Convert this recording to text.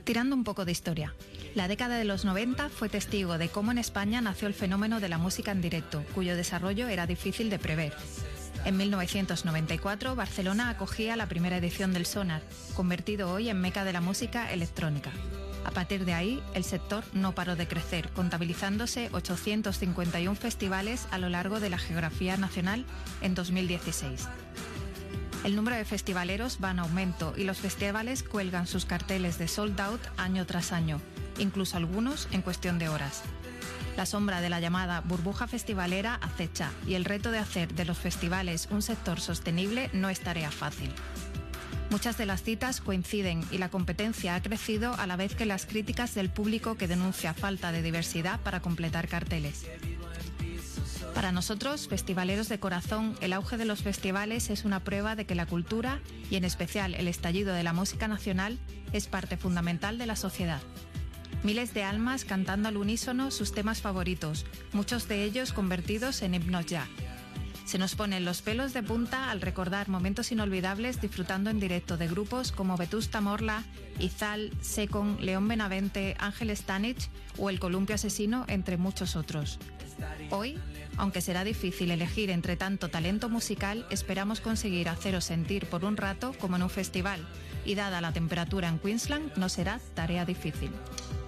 Tirando un poco de historia. La década de los 90 fue testigo de cómo en España nació el fenómeno de la música en directo, cuyo desarrollo era difícil de prever. En 1994, Barcelona acogía la primera edición del Sonar, convertido hoy en meca de la música electrónica. A partir de ahí, el sector no paró de crecer, contabilizándose 851 festivales a lo largo de la geografía nacional en 2016. El número de festivaleros va en aumento y los festivales cuelgan sus carteles de sold out año tras año, incluso algunos en cuestión de horas. La sombra de la llamada burbuja festivalera acecha y el reto de hacer de los festivales un sector sostenible no es tarea fácil. Muchas de las citas coinciden y la competencia ha crecido a la vez que las críticas del público que denuncia falta de diversidad para completar carteles. Para nosotros, festivaleros de corazón, el auge de los festivales es una prueba de que la cultura, y en especial el estallido de la música nacional, es parte fundamental de la sociedad. Miles de almas cantando al unísono sus temas favoritos, muchos de ellos convertidos en himnos ya. Se nos ponen los pelos de punta al recordar momentos inolvidables disfrutando en directo de grupos como Vetusta Morla, Izal, Secon, León Benavente, Ángel Stanich o El Columpio Asesino, entre muchos otros. Hoy, aunque será difícil elegir entre tanto talento musical, esperamos conseguir haceros sentir por un rato como en un festival, y dada la temperatura en Queensland, no será tarea difícil.